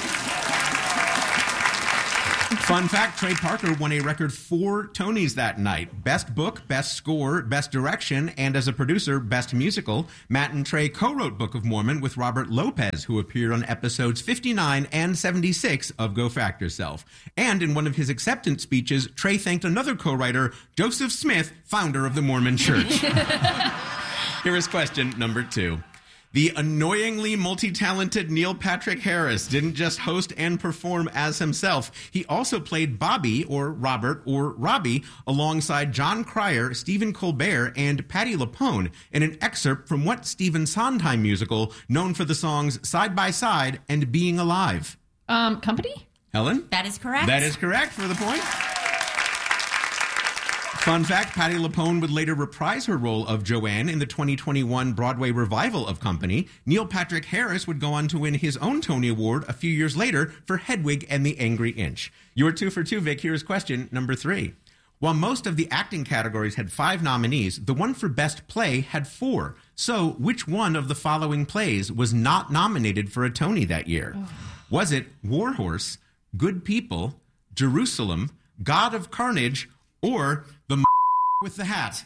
Fun fact, Trey Parker won a record four Tonys that night. Best Book, Best Score, Best Direction, and as a producer, Best Musical. Matt and Trey co-wrote Book of Mormon with Robert Lopez, who appeared on episodes fifty-nine and seventy-six of Go Fact Yourself. And in one of his acceptance speeches, Trey thanked another co-writer, Joseph Smith, founder of the Mormon Church. Here is question number two. The annoyingly multi-talented Neil Patrick Harris didn't just host and perform as himself. He also played Bobby, or Robert, or Robbie, alongside John Cryer, Stephen Colbert, and Patti LuPone in an excerpt from what Stephen Sondheim musical known for the songs Side by Side and Being Alive? Um, Company? Helen? That is correct. That is correct for the point. Fun fact, Patti LuPone would later reprise her role of Joanne in the twenty twenty-one Broadway revival of Company. Neil Patrick Harris would go on to win his own Tony Award a few years later for Hedwig and the Angry Inch. You were two for two, Vic. Here's question number three. While most of the acting categories had five nominees, the one for Best Play had four. So which one of the following plays was not nominated for a Tony that year? Oh. Was it Warhorse, Good People, Jerusalem, God of Carnage, or The with the Hat?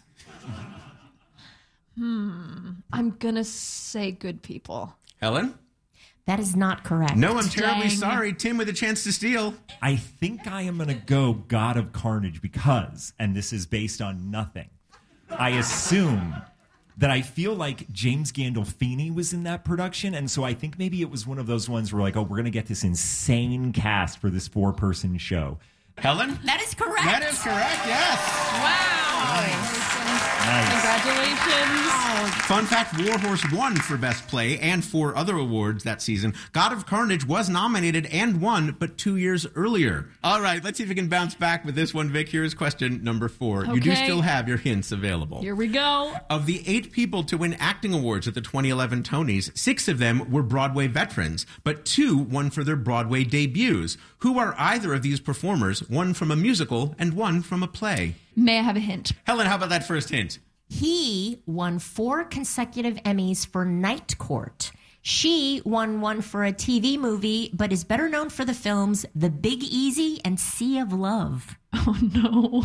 Hmm. I'm gonna say Good People. Helen? That is not correct. No, I'm terribly Dang. sorry. Tim with a chance to steal. I think I am going to go God of Carnage because, and this is based on nothing, I assume that I feel like James Gandolfini was in that production, and so I think maybe it was one of those ones where like, oh, we're going to get this insane cast for this four-person show. Helen? That is correct. That is correct, yes. Wow. Nice. Congratulations. Fun fact, Warhorse won for Best Play and four other awards that season. God of Carnage was nominated and won, but two years earlier. All right, let's see if we can bounce back with this one, Vic. Here's question number four. Okay. You do still have your hints available. Here we go. Of the eight people to win acting awards at the twenty eleven Tonys, six of them were Broadway veterans, but two won for their Broadway debuts. Who are either of these performers, one from a musical and one from a play? May I have a hint? Helen, how about that first hint? He won four consecutive Emmys for Night Court. She won one for a T V movie, but is better known for the films The Big Easy and Sea of Love. Oh, no.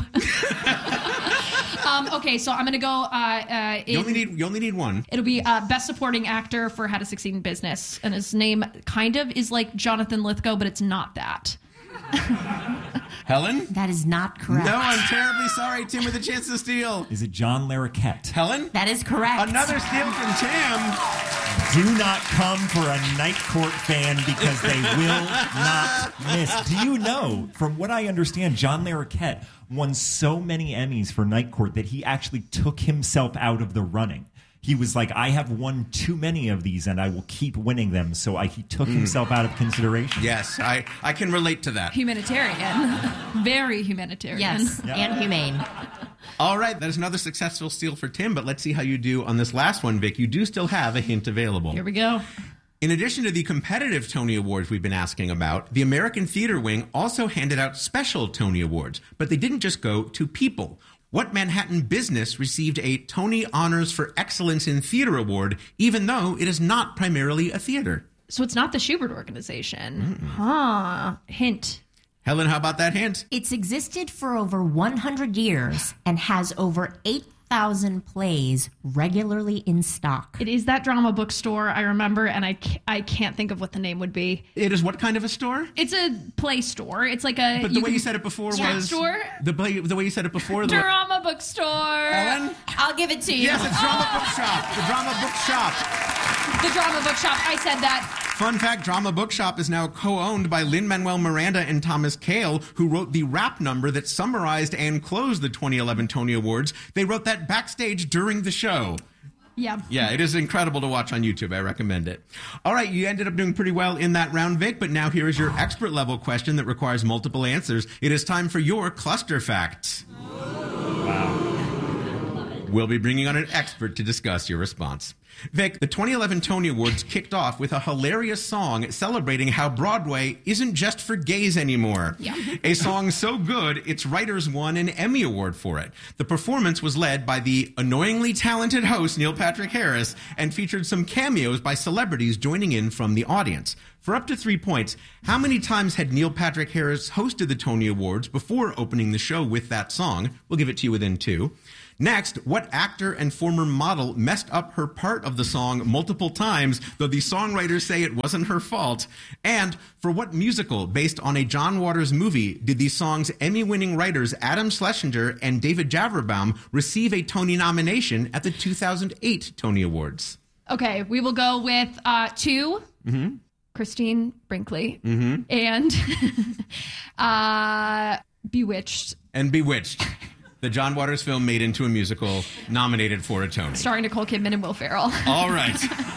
um, okay, so I'm going to go... Uh, uh, in, you, only need, you only need one. It'll be uh, Best Supporting Actor for How to Succeed in Business. And his name kind of is like Jonathan Lithgow, but it's not that. Helen? That is not correct. No, I'm terribly sorry. Tim with a chance to steal. Is it John Larroquette? Helen? That is correct. Another steal from Tim. Do not come for a Night Court fan because they will not miss. Do you know, from what I understand, John Larroquette won so many Emmys for Night Court that he actually took himself out of the running. He was like, I have won too many of these and I will keep winning them. So I, he took mm. himself out of consideration. Yes, I, I can relate to that. Humanitarian. Very humanitarian. Yes, yeah. And humane. All right, that is another successful steal for Tim, but let's see how you do on this last one, Vic. You do still have a hint available. Here we go. In addition to the competitive Tony Awards we've been asking about, the American Theater Wing also handed out special Tony Awards, but they didn't just go to people. What Manhattan business received a Tony Honors for Excellence in Theater Award, even though it is not primarily a theater? So it's not the Schubert Organization. Mm-mm. Huh. Hint. Helen, how about that hint? It's existed for over one hundred years and has over eight thousand plays regularly in stock. It is that drama bookstore, I remember, and I can't, I can't think of what the name would be. It is what kind of a store? It's a play store. It's like a... But the you way can, you said it before was... store? The, the way you said it before... The drama bookstore. Ellen? I'll give it to you. Yes, it's Drama oh. Bookshop. The Drama Bookshop. The Drama Bookshop. I said that. Fun fact, Drama Bookshop is now co-owned by Lin-Manuel Miranda and Thomas Kail, who wrote the rap number that summarized and closed the twenty eleven Tony Awards. They wrote that backstage during the show. Yeah. Yeah, it is incredible to watch on YouTube. I recommend it. All right, you ended up doing pretty well in that round, Vic, but now here is your expert level question that requires multiple answers. It is time for your cluster facts. Wow. We'll be bringing on an expert to discuss your response. Vic, the twenty eleven Tony Awards kicked off with a hilarious song celebrating how Broadway isn't just for gays anymore. Yeah. A song so good, its writers won an Emmy Award for it. The performance was led by the annoyingly talented host Neil Patrick Harris and featured some cameos by celebrities joining in from the audience. For up to three points, how many times had Neil Patrick Harris hosted the Tony Awards before opening the show with that song? We'll give it to you within two. Next, what actor and former model messed up her part of the song multiple times, though the songwriters say it wasn't her fault? And for what musical, based on a John Waters movie, did the song's Emmy-winning writers Adam Schlesinger and David Javerbaum receive a Tony nomination at the two thousand eight Tony Awards? Okay, we will go with uh, two. Mm-hmm. Christine Brinkley. Mm-hmm. And uh, Bewitched. And Bewitched. The John Waters film made into a musical, nominated for a Tony. Starring Nicole Kidman and Will Ferrell. All right.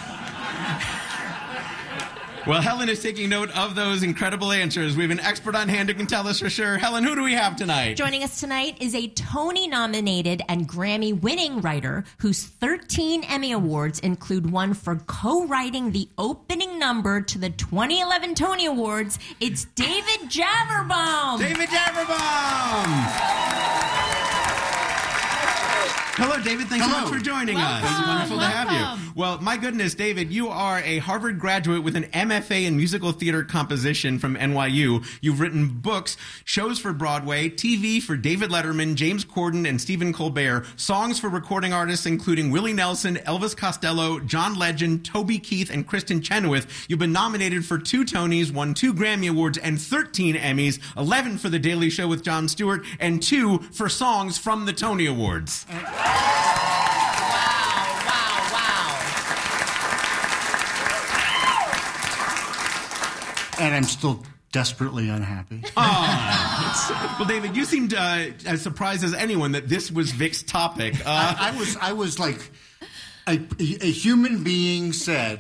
Well, Helen is taking note of those incredible answers. We have an expert on hand who can tell us for sure. Helen, who do we have tonight? Joining us tonight is a Tony-nominated and Grammy-winning writer whose thirteen Emmy Awards include one for co-writing the opening number to the twenty eleven Tony Awards. It's David Javerbaum. David Javerbaum. Hello, David. Thanks Hello. so much for joining Welcome. us. It's wonderful Welcome. to have you. Well, my goodness, David, you are a Harvard graduate with an M F A in musical theater composition from N Y U. You've written books, shows for Broadway, T V for David Letterman, James Corden, and Stephen Colbert, songs for recording artists including Willie Nelson, Elvis Costello, John Legend, Toby Keith, and Kristen Chenoweth. You've been nominated for two Tonys, won two Grammy Awards, and thirteen Emmys, eleven for The Daily Show with Jon Stewart, and two for songs from the Tony Awards. And I'm still desperately unhappy. Oh, well, David, you seemed uh, as surprised as anyone that this was Vic's topic. Uh, I, I was, I was like, a, a human being said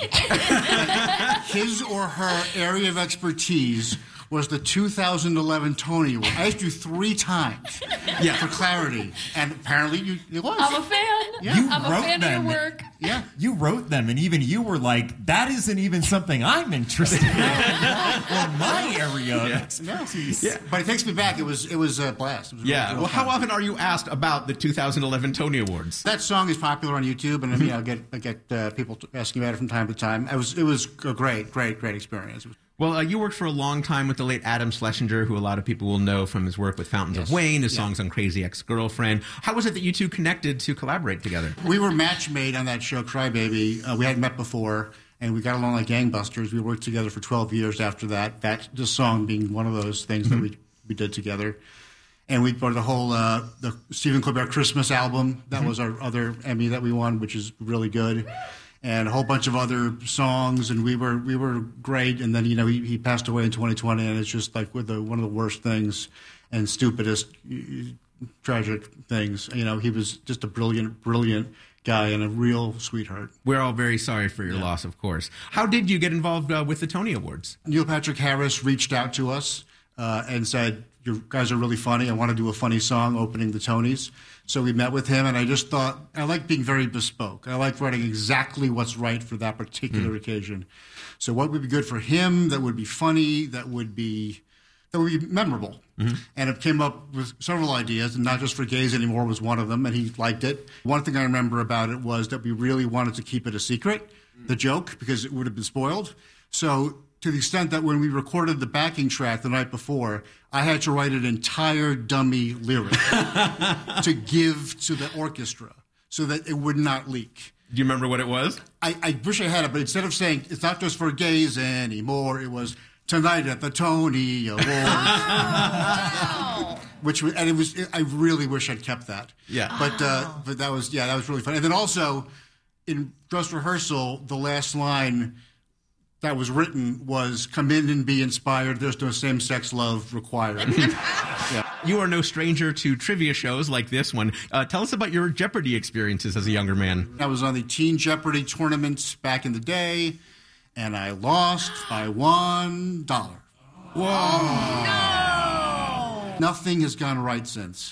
that his or her area of expertise was the two thousand eleven Tony Award. I asked you three times yeah. for clarity, and apparently you, it was. I'm a fan. Yeah. You I'm a wrote fan them. of your work. Yeah, you wrote them, and even you were like, "That isn't even something I'm interested in." Or my area of Yeah. expertise. Yeah, but it takes me back. It was it was a blast. It was Yeah. real, real Well, how fun. often are you asked about the two thousand eleven Tony Awards? That song is popular on YouTube, and I mean, I get I get uh, people asking about it from time to time. It was it was a great, great, great experience. It was, Well, uh, you worked for a long time with the late Adam Schlesinger, who a lot of people will know from his work with Fountains Yes. of Wayne, his Yeah. songs on Crazy Ex-Girlfriend. How was it that you two connected to collaborate together? we were match made on that show, Crybaby. Uh, we hadn't met before, and we got along like gangbusters. We worked together for twelve years after that. That the song being one of those things that we we did together. And we brought the whole uh, the Stephen Colbert Christmas album. That was our other Emmy that we won, which is really good. And a whole bunch of other songs, and we were we were great. And then you know he, he passed away in twenty twenty, and it's just like with the, one of the worst things and stupidest, uh, tragic things. You know, he was just a brilliant, brilliant guy and a real sweetheart. We're all very sorry for your loss, of course. How did you get involved uh, with the Tony Awards? Neil Patrick Harris reached out to us uh, and said, "You guys are really funny. I want to do a funny song opening the Tonys." So we met with him, and I just thought, I like being very bespoke. I like writing exactly what's right for that particular mm. occasion. So what would be good for him, that would be funny, that would be that would be memorable. Mm-hmm. And it came up with several ideas, and Not Just for Gays Anymore was one of them, and he liked it. One thing I remember about it was that we really wanted to keep it a secret, the joke, because it would have been spoiled. So to the extent that when we recorded the backing track the night before, I had to write an entire dummy lyric to give to the orchestra. so that it would not leak. Do you remember what it was? I, I wish I had it, but instead of saying it's not just for gays anymore, it was tonight at the Tony Awards. Oh. Which was, and it was. I really wish I'd kept that. Yeah. But uh, but that was yeah that was really fun. And then also in dress rehearsal, the last line that was written was "Come in and be inspired. There's no same-sex love required." Yeah. You are no stranger to trivia shows like this one. Uh, tell us about your Jeopardy experiences as a younger man. I was on the Teen Jeopardy tournaments back in the day, and I lost by one dollar. Whoa! Oh, no! Nothing has gone right since.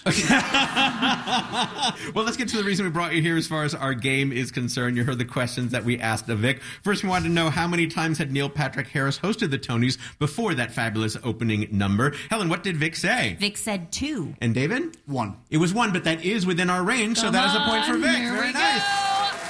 Well, let's get to the reason we brought you here as far as our game is concerned. You heard the questions that we asked of Vic. First, we wanted to know how many times had Neil Patrick Harris hosted the Tonys before that fabulous opening number. Helen, what did Vic say? Vic said two. And David? One. It was one, but that is within our range, Come so that is a point for on, Vic. here Very we nice. go.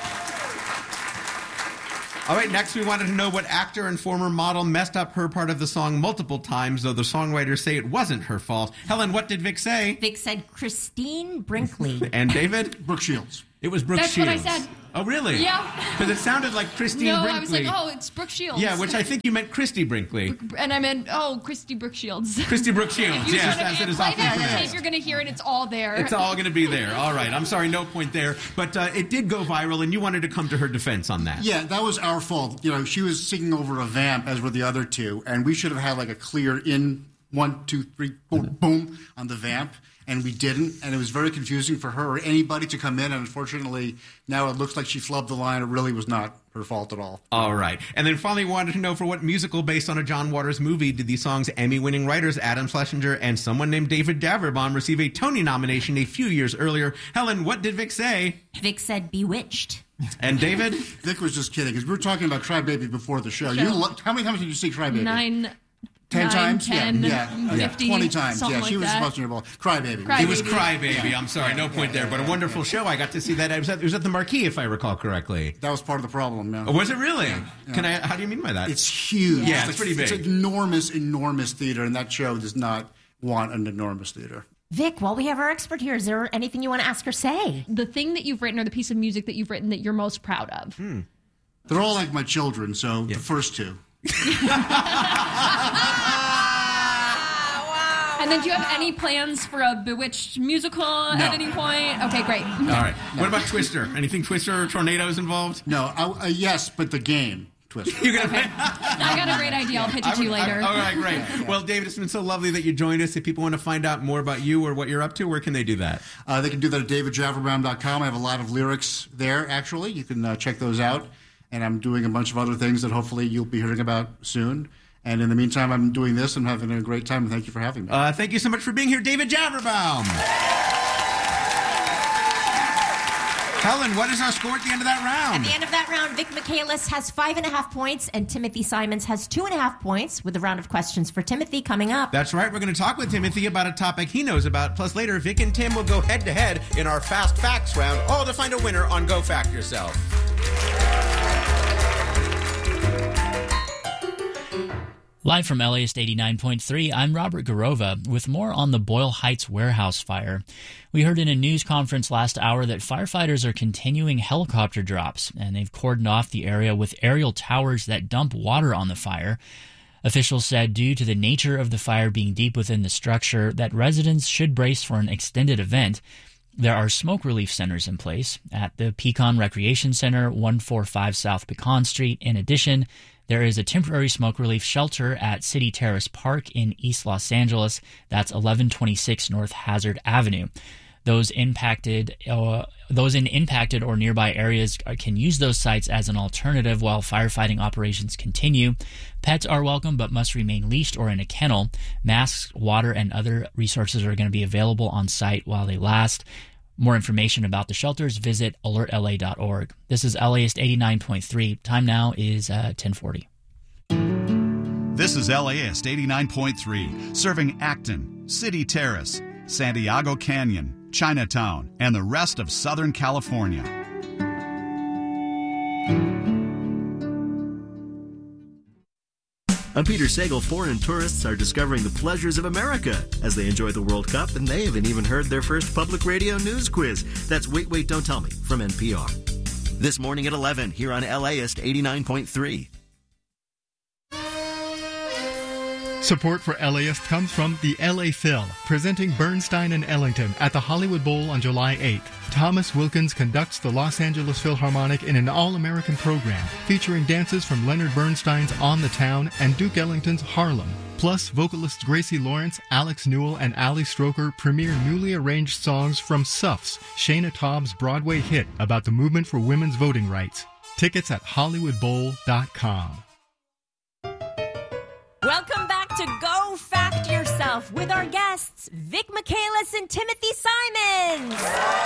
All right, next we wanted to know what actor and former model messed up her part of the song multiple times, though the songwriters say it wasn't her fault. Helen, what did Vic say? Vic said Christine Brinkley. And David? Brooke Shields. It was Brooke That's Shields. what I said. Oh, really? Yeah. Because it sounded like Christine no, Brinkley. I was like, oh, it's Brooke Shields. Yeah, which I think you meant Christy Brinkley. And I meant, oh, Christy Brooke Shields. Christy Brooke Shields, If you yes, should have- as it is play often that pronounced. tape, you're going to hear it. It's all there. It's all going to be there. All right. I'm sorry, no point there. But uh, it did go viral, and you wanted to come to her defense on that. Yeah, that was our fault. You know, she was singing over a vamp, as were the other two, and we should have had like a clear in one, two, three, boom, boom on the vamp, and we didn't, and it was very confusing for her or anybody to come in, and unfortunately, now it looks like she flubbed the line. It really was not her fault at all. All right. And then finally, we wanted to know for what musical based on a John Waters movie did the song's Emmy-winning writers Adam Schlesinger and someone named David Daverbaum receive a Tony nomination a few years earlier? Helen, what did Vic say? Vic said Bewitched. And David? Vic was just kidding, because we were talking about Crybaby before the show. Show. You lo- how many times did you see Crybaby? Nine. Ten nine, times? ten, yeah, yeah. fifty, twenty times. something Yeah, she like was that. supposed to be involved. Crybaby. Crybaby. It was Crybaby. I'm sorry, no point there. But a wonderful show. I got to see that. It was at, it was at the Marquee, if I recall correctly. That was part of the problem, yeah. Oh, was it really? Yeah. Can I? How do you mean by that? It's huge. Yeah, it's pretty big. It's enormous, enormous theater, and that show does not want an enormous theater. Vic, while we have our expert here, is there anything you want to ask or say? The thing that you've written or the piece of music that you've written that you're most proud of. Hmm. They're all like my children, so the first two. And then do you have any plans for a Bewitched musical at any point? Okay, great. All right. What about Twister? Anything Twister or Tornadoes involved? No, I, uh, yes, but the game, Twister. You're gonna Okay. I got a great idea. I'll pitch it I to you would- later. I- all right, great. Well, David, it's been so lovely that you joined us. If people want to find out more about you or what you're up to, where can they do that? Uh, they can do that at david javerbaum dot com. I have a lot of lyrics there, actually. You can uh, check those out. And I'm doing a bunch of other things that hopefully you'll be hearing about soon. And in the meantime, I'm doing this and having a great time. And thank you for having me. Uh, thank you so much for being here, David Javerbaum. Helen, what is our score at the end of that At round? the end of that round, Vic Michaelis has five and a half points, and Timothy Simons has two and a half points, with a round of questions for Timothy coming up. That's right. We're going to talk with Timothy about a topic he knows about. Plus, later, Vic and Tim will go head-to-head in our Fast Facts round, all to find a winner on Go Fact Yourself. Live from L A S eighty-nine point three, I'm Robert Garova with more on the Boyle Heights warehouse fire. We heard in a news conference last hour that firefighters are continuing helicopter drops, and they've cordoned off the area with aerial towers that dump water on the fire. Officials said due to the nature of the fire being deep within the structure that residents should brace for an extended event. There are smoke relief centers in place at the Pecan Recreation Center, one forty-five South Pecan Street. In addition, there is a temporary smoke relief shelter at City Terrace Park in East Los Angeles. That's eleven twenty-six North Hazard Avenue. Those impacted, uh, those in impacted or nearby areas can use those sites as an alternative while firefighting operations continue. Pets are welcome but must remain leashed or in a kennel. Masks, water, and other resources are going to be available on site while they last. More information about the shelters, visit alert L A dot org. This is L A S eighty-nine point three. Time now is uh, ten forty. This is L A S eighty-nine point three, serving Acton, City Terrace, Santiago Canyon, Chinatown, and the rest of Southern California. I'm Peter Sagal. Foreign tourists are discovering the pleasures of America as they enjoy the World Cup, and they haven't even heard their first public radio news quiz. That's Wait, Wait, Don't Tell Me from N P R. This morning at eleven here on LAist eighty-nine point three. Support for LAist comes from the L A Phil, presenting Bernstein and Ellington at the Hollywood Bowl on July eighth. Thomas Wilkins conducts the Los Angeles Philharmonic in an all-American program featuring dances from Leonard Bernstein's On the Town and Duke Ellington's Harlem. Plus, vocalists Gracie Lawrence, Alex Newell, and Ali Stroker premiere newly arranged songs from Suffs, Shana Taub's Broadway hit about the movement for women's voting rights. Tickets at hollywood bowl dot com. Welcome back to Go Fact Yourself with our guests, Vic Michaelis and Timothy Simons.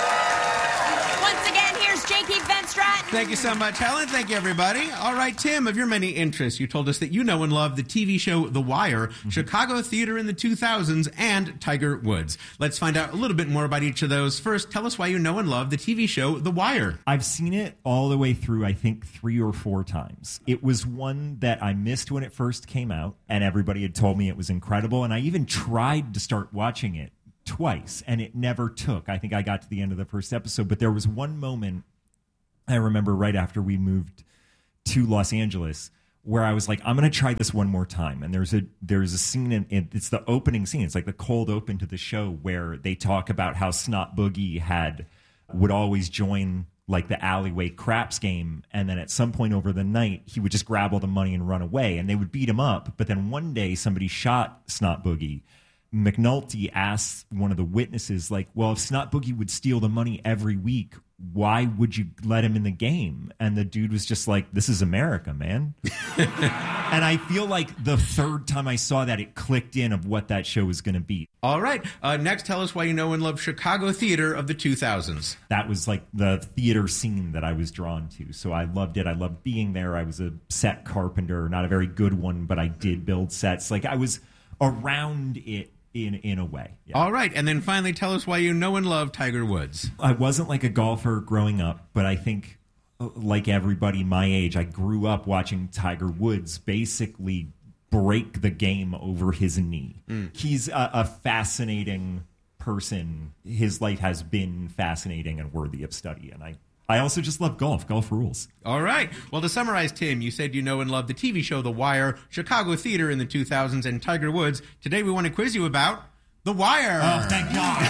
Once again, here's J P Van Stratton. Thank you so much, Helen. Thank you, everybody. All right, Tim, of your many interests, you told us that you know and love the T V show The Wire, mm-hmm. Chicago theater in the two thousands, and Tiger Woods. Let's find out a little bit more about each of those. First, tell us why you know and love the T V show The Wire. I've seen it all the way through, I think, three or four times. It was one that I missed when it first came out, and everybody had told me it was incredible, and I even tried to start watching it twice, and it never took. I think I got to the end of the first episode, but there was one moment I remember right after we moved to Los Angeles where I was like, I'm going to try this one more time. And there's a there's a scene, in, in it's the opening scene. It's like the cold open to the show where they talk about how Snot Boogie had would always join like the alleyway craps game, and then at some point over the night he would just grab all the money and run away, and they would beat him up. But then one day somebody shot Snot Boogie. McNulty asked one of the witnesses, like, well, if Snot Boogie would steal the money every week, why would you let him in the game? And the dude was just like, this is America, man. And I feel like the third time I saw that, it clicked in of what that show was going to be. All right. Uh, next, tell us why you know and love Chicago theater of the two thousands. That was like the theater scene that I was drawn to. So I loved it. I loved being there. I was a set carpenter, not a very good one, but I did build sets. Like I was around it. In in a way. Yeah. All right. And then finally, tell us why you know and love Tiger Woods. I wasn't like a golfer growing up, but I think like everybody my age, I grew up watching Tiger Woods basically break the game over his knee. Mm. He's a, a fascinating person. His life has been fascinating and worthy of study. And I I also just love golf. Golf rules. All right. Well, to summarize, Tim, you said you know and love the T V show The Wire, Chicago theater in the two thousands, and Tiger Woods. Today we want to quiz you about The Wire. Oh, thank God.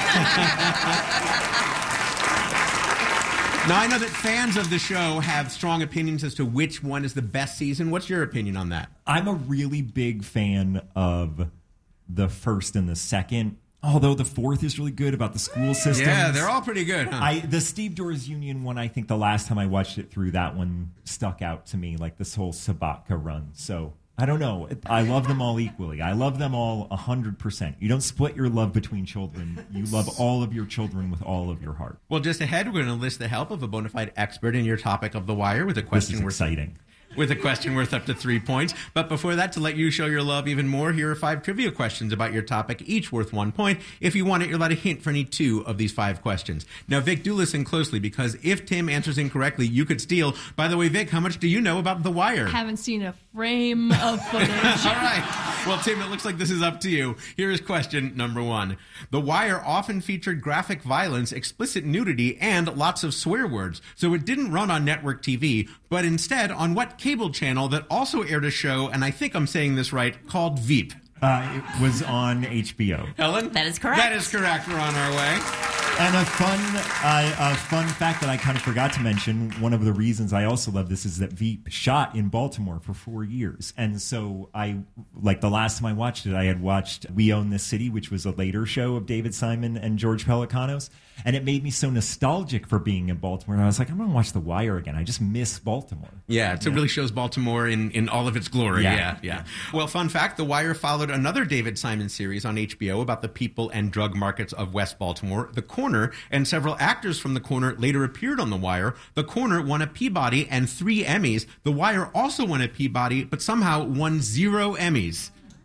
Now, I know that fans of the show have strong opinions as to which one is the best season. What's your opinion on that? I'm a really big fan of the first and the second. Although the fourth is really good about the school systems. Yeah, they're all pretty good, huh? I, the Steve Doors Union one, I think the last time I watched it through, that one stuck out to me, like this whole Sabatka run. So, I don't know. I love them all equally. I love them all one hundred percent. You don't split your love between children. You love all of your children with all of your heart. Well, just ahead, we're going to enlist the help of a bona fide expert in your topic of The Wire with a question. This is exciting. With a question worth up to three points. But before that, to let you show your love even more, here are five trivia questions about your topic, each worth one point. If you want it, you're allowed a hint for any two of these five questions. Now, Vic, do listen closely, because if Tim answers incorrectly, you could steal. By the way, Vic, how much do you know about The Wire? Haven't seen a frame of footage. All right. Well, Tim, it looks like this is up to you. Here is question number one. The Wire often featured graphic violence, explicit nudity, and lots of swear words. So it didn't run on network T V, but instead on what cable channel that also aired a show, and I think I'm saying this right, called Veep? Uh, it was on H B O. Helen? That is correct. That is correct. We're on our way. And a fun, uh, a fun fact that I kind of forgot to mention, one of the reasons I also love this is that Veep shot in Baltimore for four years. And so I, like the last time I watched it, I had watched We Own This City, which was a later show of David Simon and George Pelecanos. And it made me so nostalgic for being in Baltimore. And I was like, I'm going to watch The Wire again. I just miss Baltimore. Yeah, it yeah. really shows Baltimore in, in all of its glory. Yeah. yeah, yeah. Well, fun fact, The Wire followed another David Simon series on H B O about the people and drug markets of West Baltimore, The Corner, and several actors from The Corner later appeared on The Wire. The Corner won a Peabody and three Emmys. The Wire also won a Peabody, but somehow won zero Emmys.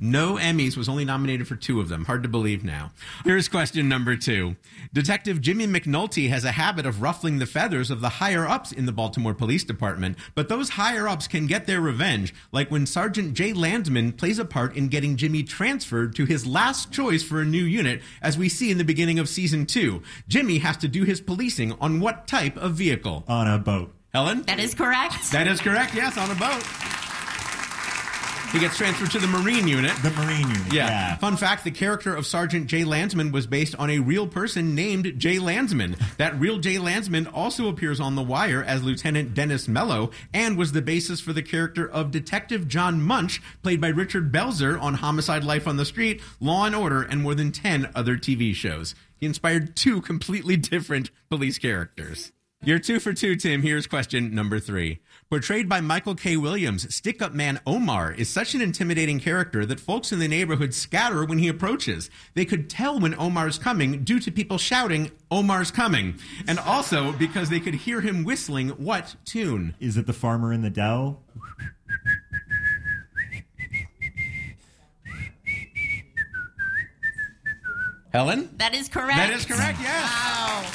No Emmys, was only nominated for two of them. Hard to believe now. Here's question number two. Detective Jimmy McNulty has a habit of ruffling the feathers of the higher-ups in the Baltimore Police Department, but those higher-ups can get their revenge, like when Sergeant Jay Landsman plays a part in getting Jimmy transferred to his last choice for a new unit, as we see in the beginning of season two. Jimmy has to do his policing on what type of vehicle? On a boat. Helen? That is correct. That is correct, yes, on a boat. He gets transferred to the Marine unit. The Marine unit, yeah. yeah. Fun fact, the character of Sergeant Jay Landsman was based on a real person named Jay Landsman. That real Jay Landsman also appears on The Wire as Lieutenant Dennis Mello and was the basis for the character of Detective John Munch, played by Richard Belzer on Homicide: Life on the Street, Law and Order, and more than ten other T V shows. He inspired two completely different police characters. You're two for two, Tim. Here's question number three. Portrayed by Michael K. Williams, stick-up man Omar is such an intimidating character that folks in the neighborhood scatter when he approaches. They could tell when Omar's coming due to people shouting, "Omar's coming," and also because they could hear him whistling what tune? Is it The Farmer in the Dell? Helen? That is correct. That is correct, yes. Wow.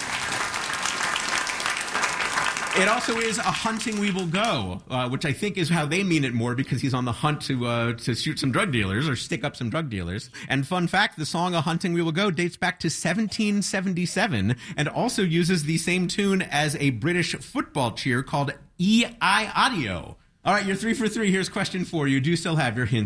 It also is A Hunting We Will Go, uh, which I think is how they mean it more, because he's on the hunt to uh, to shoot some drug dealers or stick up some drug dealers. And fun fact, the song A Hunting We Will Go dates back to seventeen seventy-seven and also uses the same tune as a British football cheer called E I Audio. All right, you're three for three. Here's question four. You do still have your hint